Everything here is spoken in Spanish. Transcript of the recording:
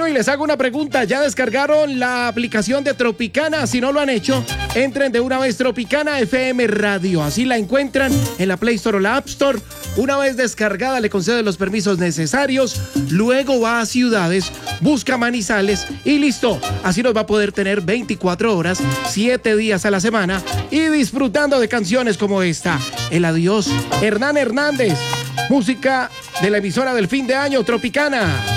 y les hago una pregunta. ¿Ya descargaron la aplicación de Tropicana? Si no lo han hecho, entren de una vez Tropicana FM Radio. Así la encuentran en la Play Store o la App Store. Una vez descargada, le conceden los permisos necesarios. Luego va a ciudades, busca Manizales y listo. Así nos va a poder tener 24 horas, 7 días a la semana y disfrutando de canciones como esta. El adiós, Hernán Hernández. Música de la emisora del fin de año, Tropicana.